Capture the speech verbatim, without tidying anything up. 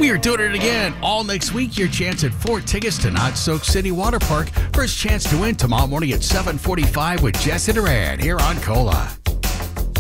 We are doing it again. All next week, your chance at four tickets to Not Soak City Water Park. First chance to win tomorrow morning at seven forty-five with Jess and Duran here on Cola.